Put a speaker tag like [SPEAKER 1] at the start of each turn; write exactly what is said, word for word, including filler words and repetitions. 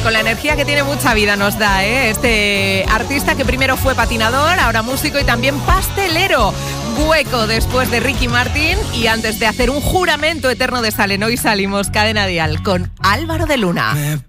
[SPEAKER 1] con la energía que tiene mucha vida nos da, ¿eh? Este artista que primero fue patinador, ahora músico y también pastelero. Hueco después de Ricky Martin y antes de hacer un juramento eterno de Salen, hoy salimos Cadena Dial con Álvaro de Luna.